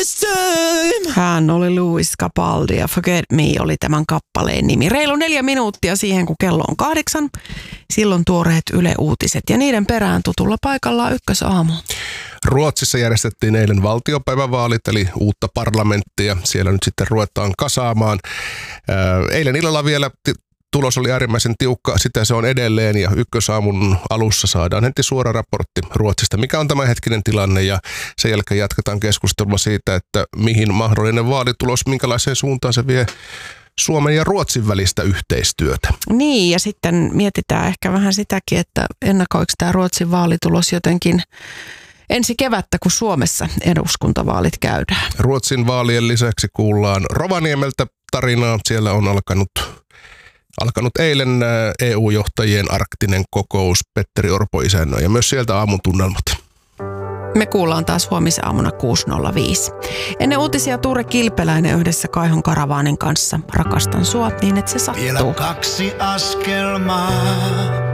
this time. Hän oli Louis Capaldi ja Forget Me oli tämän kappaleen nimi. Reilu 4 minuuttia siihen, kun kello on 8. Silloin tuoreet Yle Uutiset ja niiden perään tutulla paikallaan Ykkösaamu. Ruotsissa järjestettiin eilen valtiopäivävaalit, eli uutta parlamenttia. Siellä nyt sitten ruvetaan kasaamaan. Eilen illalla vielä tulos oli äärimmäisen tiukka, sitä se on edelleen ja Ykkösaamun alussa saadaan heti suora raportti Ruotsista, mikä on tämänhetkinen tilanne ja sen jälkeen jatketaan keskustelua siitä, että mihin mahdollinen vaalitulos, minkälaiseen suuntaan se vie Suomen ja Ruotsin välistä yhteistyötä. Niin ja sitten mietitään ehkä vähän sitäkin, että ennakoiko tämä Ruotsin vaalitulos jotenkin ensi kevättä, kun Suomessa eduskuntavaalit käydään. Ruotsin vaalien lisäksi kuullaan Rovaniemeltä tarinaa, siellä on alkanut eilen EU-johtajien arktinen kokous Petteri Orpo isännöi ja myös sieltä aamun tunnelmat. Me kuullaan taas huomisen aamuna 6.05. Ennen uutisia Ture Kilpeläinen yhdessä Kaihon Karavaanin kanssa. Rakastan sua niin, että se sattuu. Vielä 2 askelmaa.